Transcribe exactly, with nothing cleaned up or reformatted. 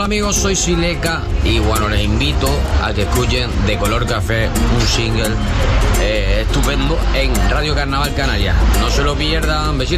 Hola amigos, soy Sileca y bueno, les invito a que escuchen De Color Café, un single eh, estupendo en Radio Carnaval Canarias. No se lo pierdan, besitos.